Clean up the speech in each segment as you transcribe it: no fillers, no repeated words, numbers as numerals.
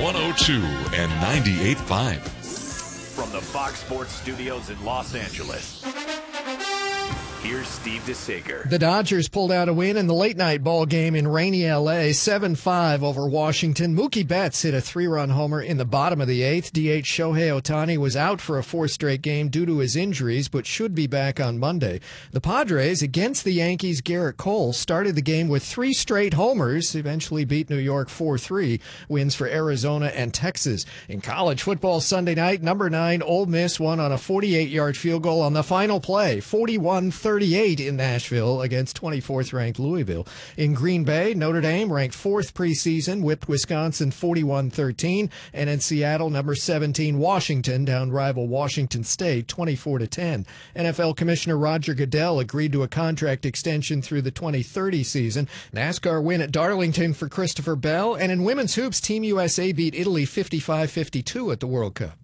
102 and 98.5. From the Fox Sports Studios in Los Angeles, here's Steve DeSager. The Dodgers pulled out a win in the late-night ball game in rainy L.A., 7-5 over Washington. Mookie Betts hit a 3-run homer in the bottom of the eighth. DH Shohei Ohtani was out for a fourth straight game due to his injuries, but should be back on Monday. The Padres, against the Yankees' Garrett Cole, started the game with 3 straight homers, eventually beat New York 4-3, wins for Arizona and Texas. In college football Sunday night, number 9 Ole Miss won on a 48-yard field goal on the final play, 41-38 in Nashville against 24th-ranked Louisville. In Green Bay, Notre Dame, ranked 4th preseason, whipped Wisconsin 41-13, and in Seattle, number 17 Washington downed rival Washington State 24-10. NFL Commissioner Roger Goodell agreed to a contract extension through the 2030 season. NASCAR win at Darlington for Christopher Bell, and in women's hoops, Team USA beat Italy 55-52 at the World Cup.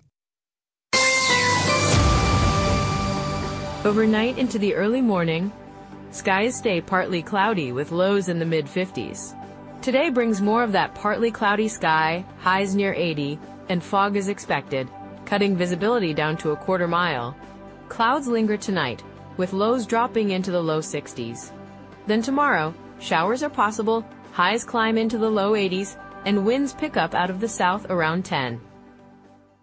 Overnight into the early morning, skies stay partly cloudy with lows in the mid-50s. Today brings more of that partly cloudy sky, highs near 80, and fog is expected, cutting visibility down to a quarter mile. Clouds linger tonight, with lows dropping into the low 60s. Then tomorrow, showers are possible, highs climb into the low 80s, and winds pick up out of the south around 10.